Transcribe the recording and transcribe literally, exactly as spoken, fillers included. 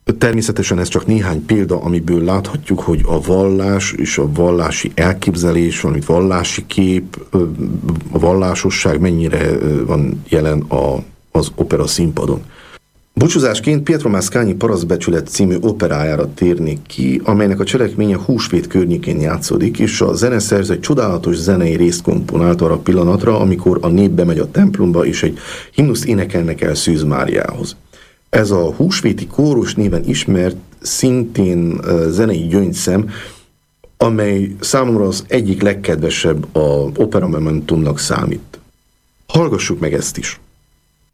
Természetesen ez csak néhány példa, amiből láthatjuk, hogy a vallás és a vallási elképzelés, valamint vallási kép, a vallásosság mennyire van jelen a, az opera színpadon. Búcsúzásként Pietro Mascagni Parasztbecsület című operájára térnék ki, amelynek a cselekménye húsvét környékén játszódik, és a zeneszerző egy csodálatos zenei részt komponált arra a pillanatra, amikor a nép bemegy a templomba, és egy himnuszt énekelnek el Szűz Máriához. Ez a húsvéti kórus néven ismert, szintén zenei gyöngyszem, amely számomra az egyik legkedvesebb a Opera Momentumnak számít. Hallgassuk meg ezt is!